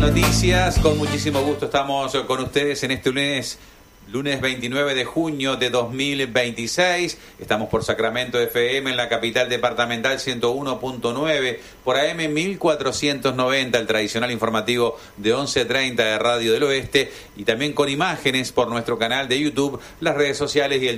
noticias. Con muchísimo gusto estamos con ustedes en este lunes 29 de junio de 2026. Estamos por Sacramento FM en la capital departamental 101.9, por AM 1490, el tradicional informativo de 11:30 de Radio del Oeste, y también con imágenes por nuestro canal de YouTube, las redes sociales y el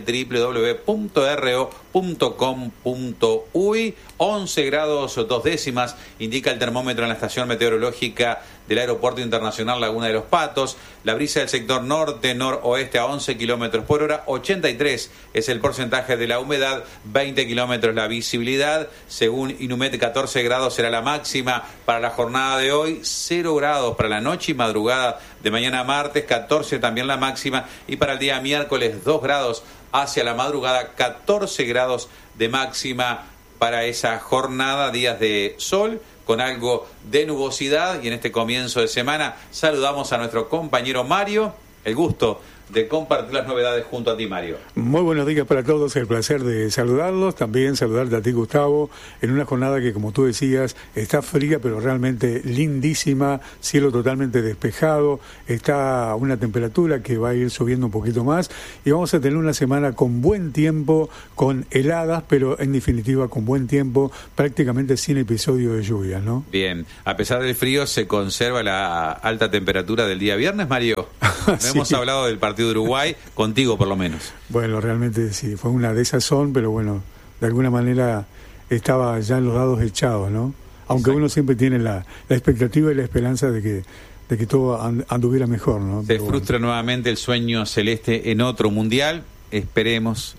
www.ro.com.uy. 11 grados 2 décimas indica el termómetro en la estación meteorológica del Aeropuerto Internacional Laguna de los Patos. La brisa del sector norte-noroeste a 11 kilómetros por hora. 83 es el porcentaje de la humedad, 20 kilómetros la visibilidad. Según Inumet, 14 grados será la máxima para la jornada de hoy, 0 grados para la noche y madrugada de mañana martes, 14 también la máxima, y para el día miércoles 2 grados hacia la madrugada, 14 grados de máxima para esa jornada, días de sol con algo de nubosidad. Y en este comienzo de semana saludamos a nuestro compañero Mario. El gusto de compartir las novedades junto a ti, Mario. Muy buenos días para todos, el placer de saludarlos, también saludarte a ti, Gustavo, en una jornada que, como tú decías, está fría pero realmente lindísima, cielo totalmente despejado, está una temperatura que va a ir subiendo un poquito más y vamos a tener una semana con buen tiempo, con heladas, pero en definitiva con buen tiempo, prácticamente sin episodio de lluvia, ¿no? Bien, a pesar del frío se conserva la alta temperatura del día viernes, Mario. Sí. Hemos hablado del partido de Uruguay, contigo por lo menos. Bueno, realmente sí, fue una desazón, pero bueno, de alguna manera estaba ya en los dados echados, ¿no? Aunque uno siempre tiene la expectativa y la esperanza de que todo anduviera mejor, ¿no? Se frustra nuevamente el sueño celeste en otro mundial. Esperemos,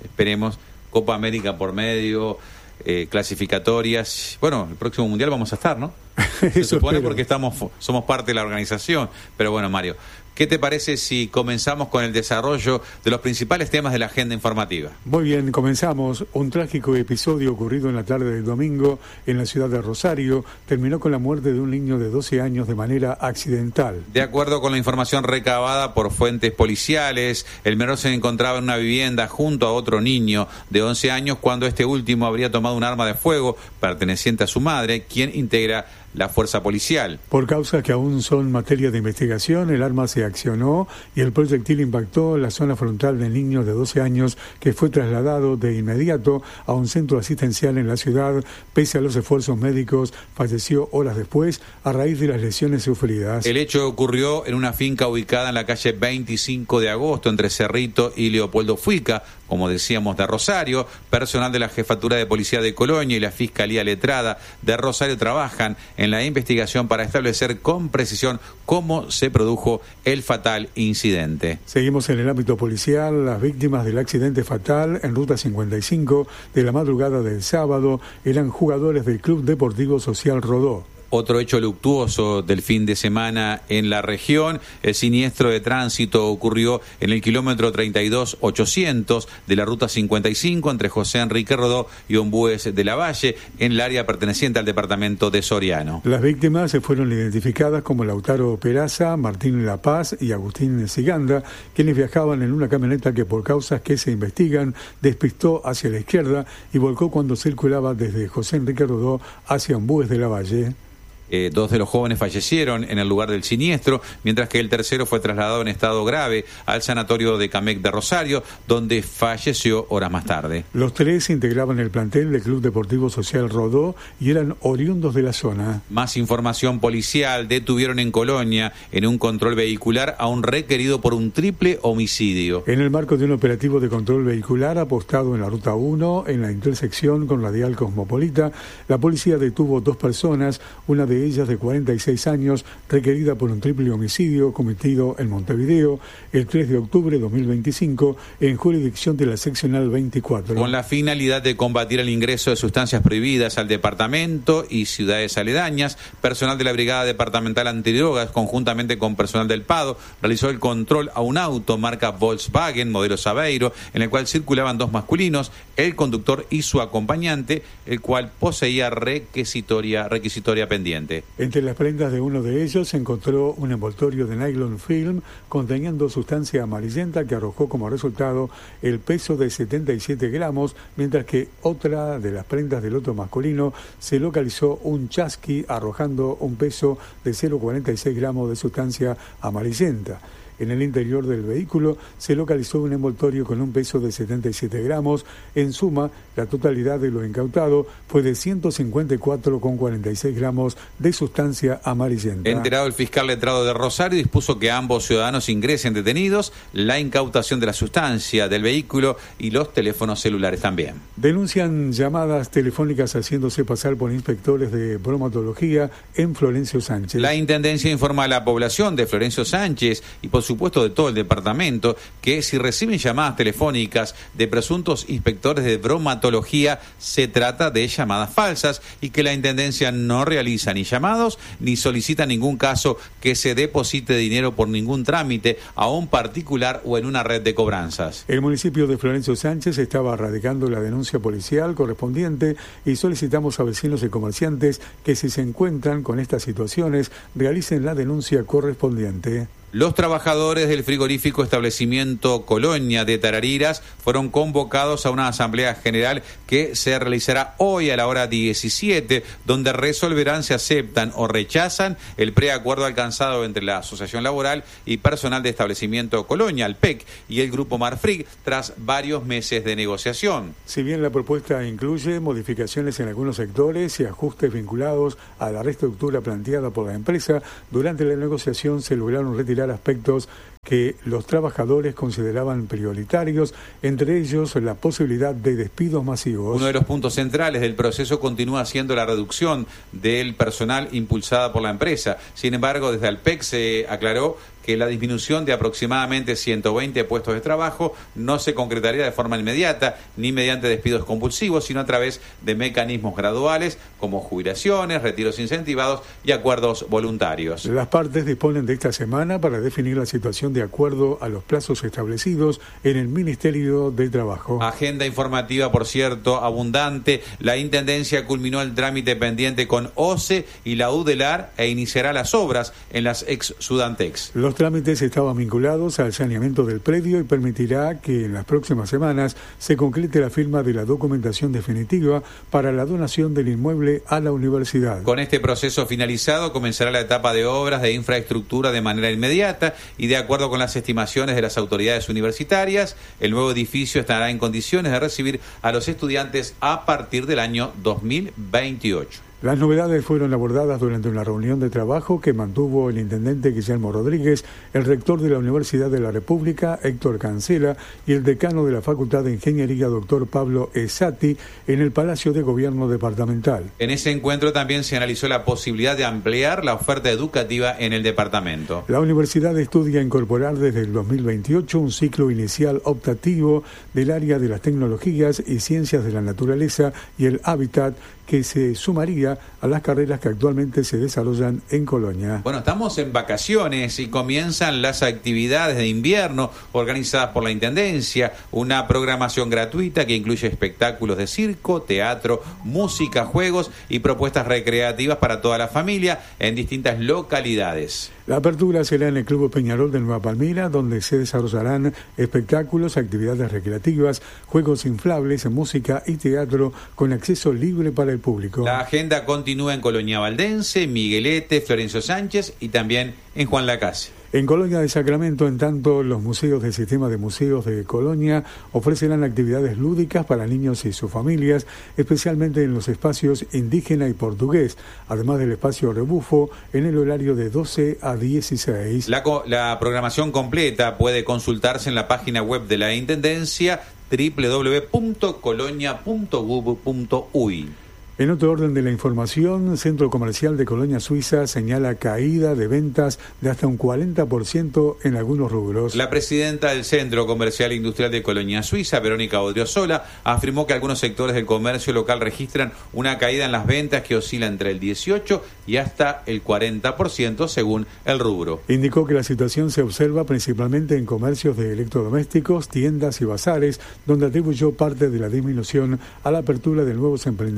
Copa América por medio, clasificatorias. Bueno, el próximo mundial vamos a estar, ¿no? Se supone porque somos parte de la organización. Pero bueno, Mario, ¿qué te parece si comenzamos con el desarrollo de los principales temas de la agenda informativa? Muy bien, comenzamos. Un trágico episodio ocurrido en la tarde del domingo en la ciudad de Rosario terminó con la muerte de un niño de 12 años de manera accidental. De acuerdo con la información recabada por fuentes policiales, el menor se encontraba en una vivienda junto a otro niño de 11 años cuando este último habría tomado un arma de fuego perteneciente a su madre, quien integra la fuerza policial. Por causas que aún son materia de investigación, el arma se accionó y el proyectil impactó la zona frontal del niño de 12 años, que fue trasladado de inmediato a un centro asistencial en la ciudad. Pese a los esfuerzos médicos, falleció horas después a raíz de las lesiones sufridas. El hecho ocurrió en una finca ubicada en la calle 25 de agosto entre Cerrito y Leopoldo Fuica, como decíamos, de Rosario. Personal de la Jefatura de Policía de Colonia y la Fiscalía Letrada de Rosario trabajan en la investigación para establecer con precisión cómo se produjo el fatal incidente. Seguimos en el ámbito policial. Las víctimas del accidente fatal en Ruta 55 de la madrugada del sábado eran jugadores del Club Deportivo Social Rodó. Otro hecho luctuoso del fin de semana en la región, el siniestro de tránsito ocurrió en el kilómetro 32.800 de la Ruta 55 entre José Enrique Rodó y Ombúes de la Valle, en el área perteneciente al departamento de Soriano. Las víctimas se fueron identificadas como Lautaro Peraza, Martín La Paz y Agustín Siganda, quienes viajaban en una camioneta que, por causas que se investigan, despistó hacia la izquierda y volcó cuando circulaba desde José Enrique Rodó hacia Ombúes de la Valle. Dos de los jóvenes fallecieron en el lugar del siniestro, mientras que el tercero fue trasladado en estado grave al sanatorio de Camec de Rosario, donde falleció horas más tarde. Los tres integraban el plantel del Club Deportivo Social Rodó y eran oriundos de la zona. Más información policial: detuvieron en Colonia, en un control vehicular, a un requerido por un triple homicidio. En el marco de un operativo de control vehicular apostado en la Ruta 1, en la intersección con Radial Cosmopolita, la policía detuvo 2 personas, una de ellas de 46 años, requerida por un triple homicidio cometido en Montevideo el 3 de octubre de 2025 en jurisdicción de la seccional 24. Con la finalidad de combatir el ingreso de sustancias prohibidas al departamento y ciudades aledañas, personal de la Brigada Departamental Antidrogas, conjuntamente con personal del PADO, realizó el control a un auto marca Volkswagen, modelo Sabeiro, en el cual circulaban 2 masculinos, el conductor y su acompañante, el cual poseía requisitoria pendiente. ambiente. Entre las prendas de uno de ellos se encontró un envoltorio de nylon film conteniendo sustancia amarillenta que arrojó como resultado el peso de 77 gramos, mientras que otra de las prendas del otro masculino se localizó un chasqui arrojando un peso de 0,46 gramos de sustancia amarillenta. En el interior del vehículo se localizó un envoltorio con un peso de 77 gramos. En suma, la totalidad de lo incautado fue de 154,46 gramos de sustancia amarillenta. Enterado el fiscal letrado de Rosario, dispuso que ambos ciudadanos ingresen detenidos, la incautación de la sustancia del vehículo y los teléfonos celulares también. Denuncian llamadas telefónicas haciéndose pasar por inspectores de bromatología en Florencio Sánchez. La Intendencia informa a la población de Florencio Sánchez y por supuesto de todo el departamento que si reciben llamadas telefónicas de presuntos inspectores de bromatología se trata de llamadas falsas y que la Intendencia no realiza ni llamados ni solicita en ningún caso que se deposite dinero por ningún trámite a un particular o en una red de cobranzas. El municipio de Florencio Sánchez estaba radicando la denuncia policial correspondiente y solicitamos a vecinos y comerciantes que si se encuentran con estas situaciones realicen la denuncia correspondiente. Los trabajadores del frigorífico establecimiento Colonia de Tarariras fueron convocados a una asamblea general que se realizará hoy a la hora 17, donde resolverán si aceptan o rechazan el preacuerdo alcanzado entre la Asociación Laboral y Personal de Establecimiento Colonia, el PEC, y el Grupo Marfrig, tras varios meses de negociación. Si bien la propuesta incluye modificaciones en algunos sectores y ajustes vinculados a la reestructura planteada por la empresa, durante la negociación se lograron retirar aspectos que los trabajadores consideraban prioritarios, entre ellos la posibilidad de despidos masivos. Uno de los puntos centrales del proceso continúa siendo la reducción del personal impulsada por la empresa. Sin embargo, desde el PEC se aclaró que la disminución de aproximadamente 120 puestos de trabajo no se concretaría de forma inmediata ni mediante despidos compulsivos, sino a través de mecanismos graduales como jubilaciones, retiros incentivados y acuerdos voluntarios. Las partes disponen de esta semana para definir la situación de acuerdo a los plazos establecidos en el Ministerio de Trabajo. Agenda informativa, por cierto, abundante. La Intendencia culminó el trámite pendiente con OCE y la UDELAR e iniciará las obras en las ex Sudantex. Los trámites estaban vinculados al saneamiento del predio y permitirá que en las próximas semanas se concrete la firma de la documentación definitiva para la donación del inmueble a la universidad. Con este proceso finalizado comenzará la etapa de obras de infraestructura de manera inmediata y de acuerdo con las estimaciones de las autoridades universitarias, el nuevo edificio estará en condiciones de recibir a los estudiantes a partir del año 2028. Las novedades fueron abordadas durante una reunión de trabajo que mantuvo el intendente Guillermo Rodríguez, el rector de la Universidad de la República, Héctor Cancela, y el decano de la Facultad de Ingeniería, doctor Pablo Esati, en el Palacio de Gobierno Departamental. En ese encuentro también se analizó la posibilidad de ampliar la oferta educativa en el departamento. La universidad estudia incorporar desde el 2028 un ciclo inicial optativo del área de las tecnologías y ciencias de la naturaleza y el hábitat, que se sumaría a las carreras que actualmente se desarrollan en Colonia. Bueno, estamos en vacaciones y comienzan las actividades de invierno organizadas por la Intendencia, una programación gratuita que incluye espectáculos de circo, teatro, música, juegos y propuestas recreativas para toda la familia en distintas localidades. La apertura será en el Club Peñarol de Nueva Palmira, donde se desarrollarán espectáculos, actividades recreativas, juegos inflables, música y teatro con acceso libre para el público. La agenda continúa en Colonia Valdense, Miguelete, Florencio Sánchez y también en Juan Lacase. En Colonia de Sacramento, en tanto, los museos del Sistema de Museos de Colonia ofrecerán actividades lúdicas para niños y sus familias, especialmente en los espacios indígena y portugués, además del espacio rebufo en el horario de 12 a 16. La programación completa puede consultarse en la página web de la Intendencia www.colonia.gov.uy. En otro orden de la información, Centro Comercial de Colonia Suiza señala caída de ventas de hasta un 40% en algunos rubros. La presidenta del Centro Comercial Industrial de Colonia Suiza, Verónica Odriozola, afirmó que algunos sectores del comercio local registran una caída en las ventas que oscila entre el 18 y hasta el 40% según el rubro. Indicó que la situación se observa principalmente en comercios de electrodomésticos, tiendas y bazares, donde atribuyó parte de la disminución a la apertura de nuevos emprendimientos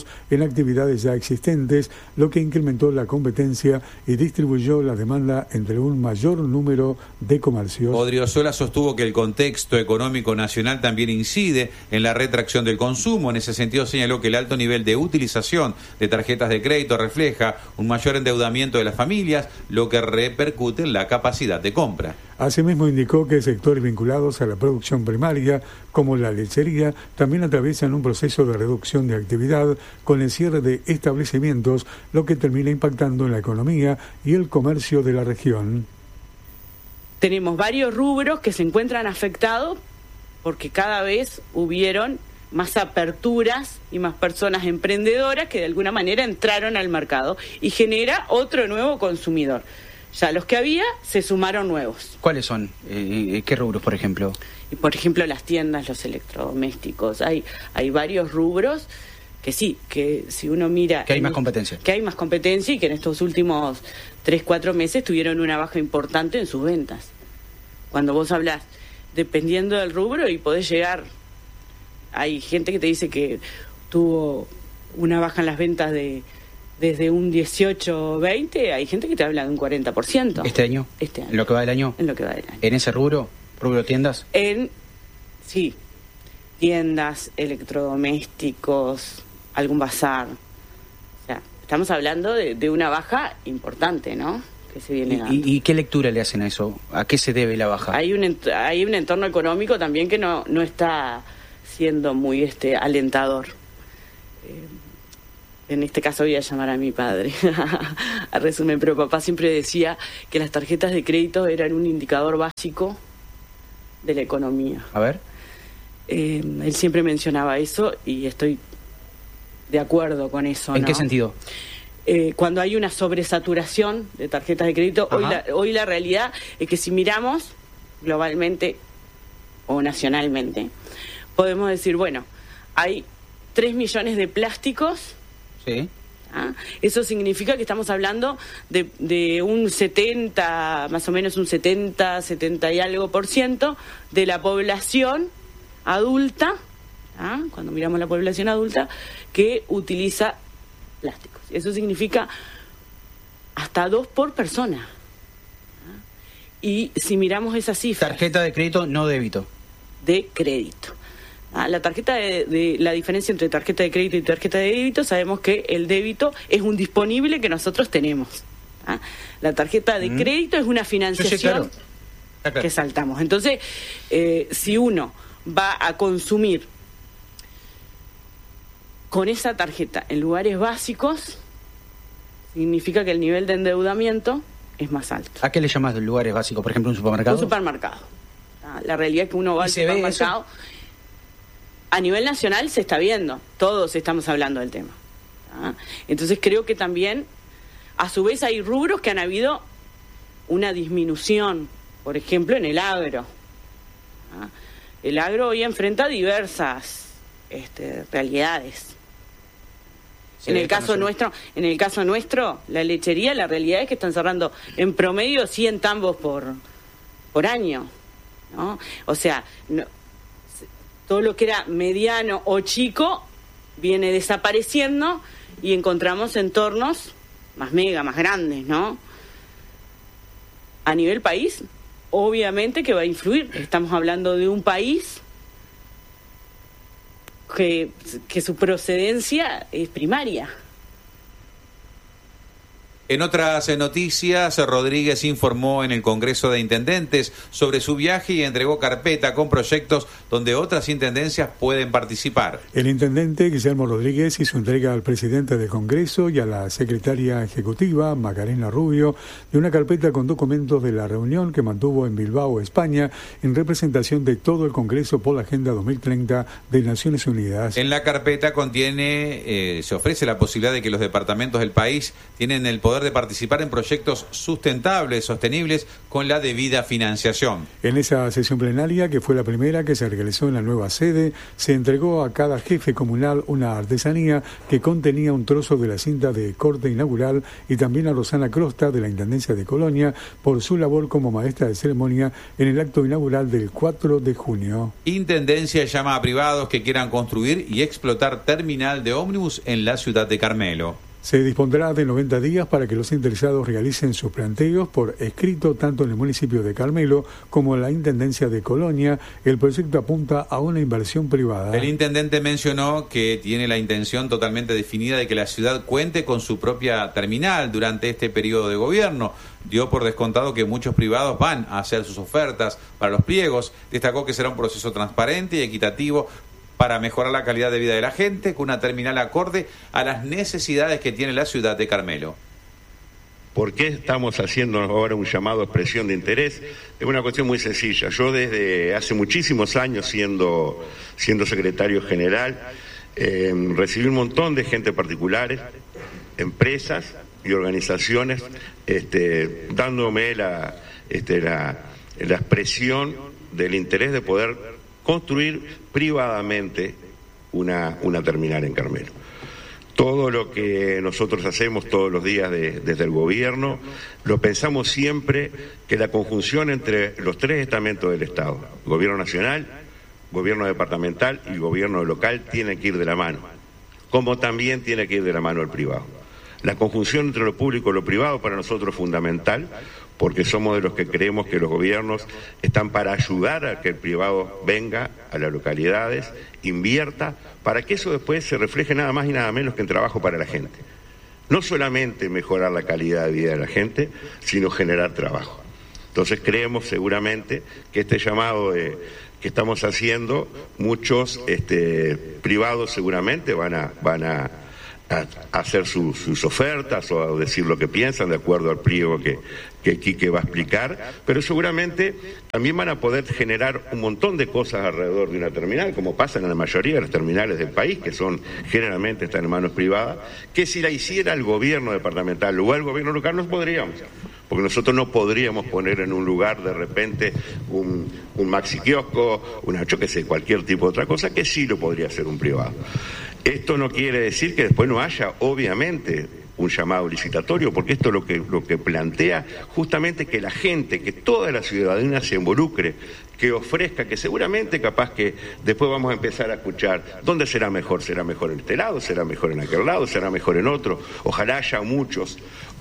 recursos en actividades ya existentes, lo que incrementó la competencia y distribuyó la demanda entre un mayor número de comercios. Odriozola sostuvo que el contexto económico nacional también incide en la retracción del consumo. En ese sentido señaló que el alto nivel de utilización de tarjetas de crédito refleja un mayor endeudamiento de las familias, lo que repercute en la capacidad de compra. Asimismo indicó que sectores vinculados a la producción primaria, como la lechería, también atraviesan un proceso de reducción de actividad con el cierre de establecimientos, lo que termina impactando en la economía y el comercio de la región. Tenemos varios rubros que se encuentran afectados porque cada vez hubieron más aperturas y más personas emprendedoras que de alguna manera entraron al mercado y genera otro nuevo consumidor. Ya los que había, se sumaron nuevos. ¿Cuáles son? ¿Qué rubros, por ejemplo? Y por ejemplo, las tiendas, los electrodomésticos. Hay varios rubros que sí, que si uno mira... Que hay más competencia. Que hay más competencia y que en estos últimos 3-4 meses tuvieron una baja importante en sus ventas. Cuando vos hablas, dependiendo del rubro, y podés llegar... Hay gente que te dice que tuvo una baja en las ventas desde un 18-20, hay gente que te habla de un 40%. ¿Este año? Este año. ¿En lo que va del año? En lo que va del año. ¿En ese rubro? ¿Rubro tiendas? Sí, tiendas, electrodomésticos, algún bazar. O sea, estamos hablando de una baja importante, ¿no? Que se viene dando. ¿Y qué lectura le hacen a eso? ¿A qué se debe la baja? Hay un entorno económico también que no está siendo muy alentador. En este caso voy a llamar a mi padre a resumen, pero papá siempre decía que las tarjetas de crédito eran un indicador básico de la economía. A ver. Él siempre mencionaba eso y estoy de acuerdo con eso. ¿En qué sentido? Cuando hay una sobresaturación de tarjetas de crédito, hoy la realidad es que si miramos globalmente o nacionalmente, podemos decir, bueno, hay 3 millones de plásticos. Sí. Eso significa que estamos hablando de un 70, más o menos un 70 y algo % de la población adulta, cuando miramos la población adulta, que utiliza plásticos. Eso significa hasta 2 por persona. Y si miramos esa cifra... Tarjeta de crédito, no débito. De crédito. La tarjeta la diferencia entre tarjeta de crédito y tarjeta de débito, sabemos que el débito es un disponible que nosotros tenemos. La tarjeta de crédito es una financiación claro. Que saltamos. Entonces, si uno va a consumir con esa tarjeta en lugares básicos, significa que el nivel de endeudamiento es más alto. ¿A qué le llamas de lugares básicos? Por ejemplo, un supermercado. Un supermercado. La realidad es que uno va al supermercado. A nivel nacional se está viendo, todos estamos hablando del tema. Entonces creo que también, a su vez, hay rubros que han habido una disminución, por ejemplo, en el agro. El agro hoy enfrenta diversas realidades. En el caso nuestro, la lechería, la realidad es que están cerrando en promedio 100 tambos por año, ¿no? O sea, todo lo que era mediano o chico viene desapareciendo y encontramos entornos más grandes, ¿no? A nivel país, obviamente que va a influir. Estamos hablando de un país que su procedencia es primaria. En otras noticias, Rodríguez informó en el Congreso de Intendentes sobre su viaje y entregó carpeta con proyectos donde otras intendencias pueden participar. El intendente Guillermo Rodríguez hizo entrega al presidente del Congreso y a la secretaria ejecutiva, Macarena Rubio, de una carpeta con documentos de la reunión que mantuvo en Bilbao, España, en representación de todo el Congreso por la Agenda 2030 de Naciones Unidas. En la carpeta se ofrece la posibilidad de que los departamentos del país tienen el poder poder de participar en proyectos sustentables, sostenibles, con la debida financiación. En esa sesión plenaria, que fue la primera que se realizó en la nueva sede, se entregó a cada jefe comunal una artesanía que contenía un trozo de la cinta de corte inaugural, y también a Rosana Crosta, de la Intendencia de Colonia, por su labor como maestra de ceremonia en el acto inaugural del 4 de junio. Intendencia llama a privados que quieran construir y explotar terminal de ómnibus en la ciudad de Carmelo. Se dispondrá de 90 días para que los interesados realicen sus planteos por escrito tanto en el municipio de Carmelo como en la Intendencia de Colonia. El proyecto apunta a una inversión privada. El intendente mencionó que tiene la intención totalmente definida de que la ciudad cuente con su propia terminal durante este periodo de gobierno. Dio por descontado que muchos privados van a hacer sus ofertas para los pliegos. Destacó que será un proceso transparente y equitativo para mejorar la calidad de vida de la gente, con una terminal acorde a las necesidades que tiene la ciudad de Carmelo. ¿Por qué estamos haciendo ahora un llamado a expresión de interés? Es una cuestión muy sencilla. Yo desde hace muchísimos años, siendo secretario general, recibí un montón de gente particulares, empresas y organizaciones, dándome la expresión del interés de poder construir privadamente una terminal en Carmelo. Todo lo que nosotros hacemos todos los días desde el gobierno, lo pensamos siempre que la conjunción entre los tres estamentos del Estado, gobierno nacional, gobierno departamental y gobierno local, tiene que ir de la mano, como también tiene que ir de la mano el privado. La conjunción entre lo público y lo privado para nosotros es fundamental, porque somos de los que creemos que los gobiernos están para ayudar a que el privado venga a las localidades, invierta, para que eso después se refleje nada más y nada menos que en trabajo para la gente. No solamente mejorar la calidad de vida de la gente, sino generar trabajo. Entonces creemos seguramente que este llamado que estamos haciendo, muchos privados seguramente van a hacer sus ofertas o a decir lo que piensan de acuerdo al pliego que Quique va a explicar, pero seguramente también van a poder generar un montón de cosas alrededor de una terminal, como pasa en la mayoría de las terminales del país, que generalmente están en manos privadas, que si la hiciera el gobierno departamental o el gobierno local no podríamos, porque nosotros no podríamos poner en un lugar de repente un maxi kiosco, cualquier tipo de otra cosa, que sí lo podría hacer un privado. Esto no quiere decir que después no haya, obviamente, un llamado licitatorio, porque esto lo que plantea justamente que la gente, que toda la ciudadanía se involucre, que ofrezca, que seguramente capaz que después vamos a empezar a escuchar dónde será mejor en este lado, será mejor en aquel lado, será mejor en otro, ojalá haya muchos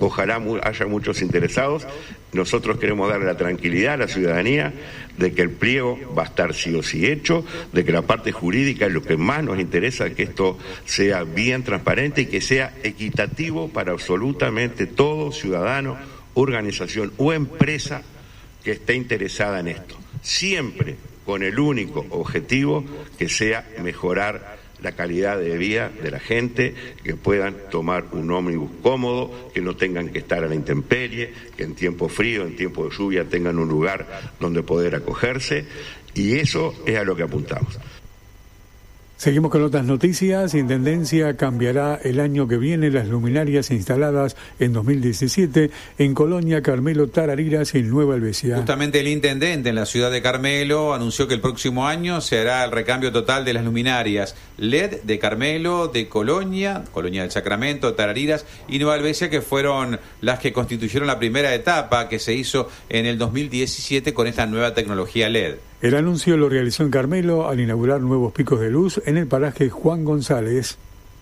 interesados. Nosotros queremos darle la tranquilidad a la ciudadanía de que el pliego va a estar sí o sí hecho, de que la parte jurídica es lo que más nos interesa, que esto sea bien transparente y que sea equitativo para absolutamente todo ciudadano, organización o empresa que esté interesada en esto, siempre con el único objetivo que sea mejorar la calidad de vida de la gente, que puedan tomar un ómnibus cómodo, que no tengan que estar a la intemperie, que en tiempo frío, en tiempo de lluvia tengan un lugar donde poder acogerse, y eso es a lo que apuntamos. Seguimos con otras noticias. Intendencia cambiará el año que viene las luminarias instaladas en 2017 en Colonia, Carmelo, Tarariras y Nueva Helvecia. Justamente el intendente en la ciudad de Carmelo anunció que el próximo año se hará el recambio total de las luminarias LED de Carmelo, de Colonia del Sacramento, Tarariras y Nueva Helvecia, que fueron las que constituyeron la primera etapa que se hizo en el 2017 con esta nueva tecnología LED. El anuncio lo realizó en Carmelo al inaugurar nuevos picos de luz en el paraje Juan González.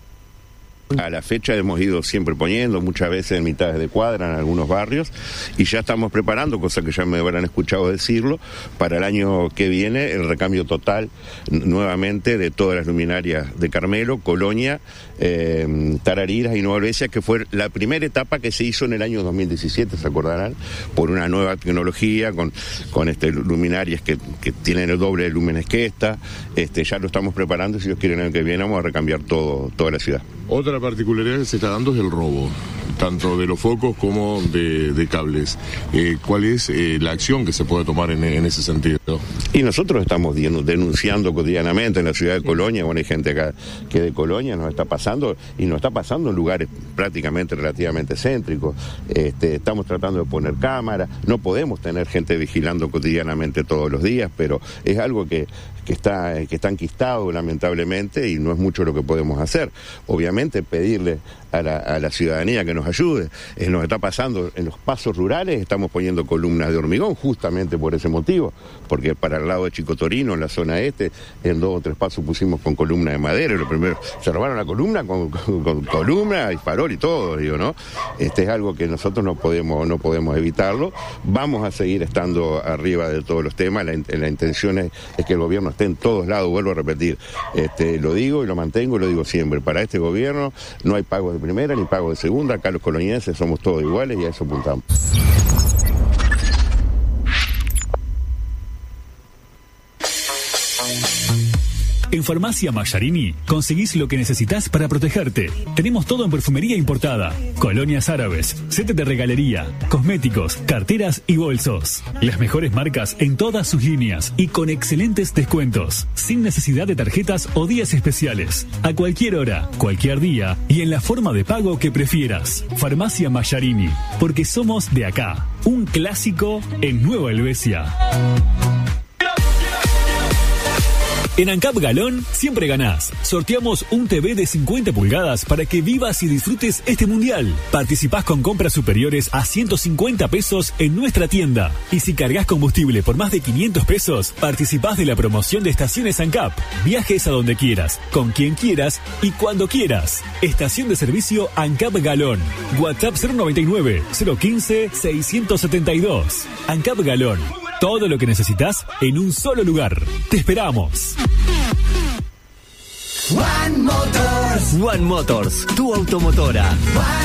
A la fecha hemos ido siempre poniendo, muchas veces en mitades de cuadra en algunos barrios, y ya estamos preparando, cosa que ya me habrán escuchado decirlo, para el año que viene el recambio total nuevamente de todas las luminarias de Carmelo, Colonia, Tarariras y Nueva Helvecia, que fue la primera etapa que se hizo en el año 2017, se acordarán, por una nueva tecnología, con luminarias que tienen el doble de lúmenes que esta. Ya lo estamos preparando, si Dios quiere el año que viene vamos a recambiar toda la ciudad. Otra particularidad que se está dando es el robo, tanto de los focos como de cables. ¿Cuál es la acción que se puede tomar en ese sentido? Y nosotros estamos denunciando cotidianamente en la ciudad de Colonia. Bueno, hay gente acá que de Colonia nos está pasando, y nos está pasando en lugares prácticamente relativamente céntricos. Estamos tratando de poner cámaras, no podemos tener gente vigilando cotidianamente todos los días, pero es algo que está enquistado lamentablemente, y no es mucho lo que podemos hacer. Obviamente pedirle a la ciudadanía que nos ayude. Nos está pasando en los pasos rurales, estamos poniendo columnas de hormigón justamente por ese motivo, porque para el lado de Chico Torino, en la zona este, en 2 o 3 pasos pusimos con columna de madera, y lo primero, se robaron la columna con columna y farol y todo, digo, ¿no? Es algo que nosotros no podemos evitarlo. Vamos a seguir estando arriba de todos los temas. La intención es que el gobierno esté en todos lados, vuelvo a repetir, lo digo y lo mantengo y lo digo siempre. Para este gobierno no hay pagos de primera ni pagos de segunda, acá los colonienses somos todos iguales y a eso apuntamos. En Farmacia Mayarini conseguís lo que necesitas para protegerte. Tenemos todo en perfumería importada, colonias árabes, set de regalería, cosméticos, carteras y bolsos. Las mejores marcas en todas sus líneas y con excelentes descuentos, sin necesidad de tarjetas o días especiales. A cualquier hora, cualquier día y en la forma de pago que prefieras. Farmacia Mayarini, porque somos de acá. Un clásico en Nueva Helvecia. En ANCAP Galón siempre ganás. Sorteamos un TV de 50 pulgadas para que vivas y disfrutes este mundial. Participás con compras superiores a 150 pesos en nuestra tienda. Y si cargas combustible por más de 500 pesos, participás de la promoción de estaciones ANCAP. Viajes a donde quieras, con quien quieras y cuando quieras. Estación de servicio ANCAP Galón. WhatsApp 099 015 672. ANCAP Galón. Todo lo que necesitas en un solo lugar. Te esperamos. One Motors, tu automotora.